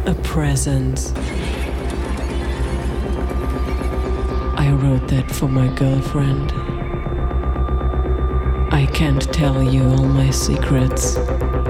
a presence. I wrote that for my girlfriend. I can't tell you all my secrets.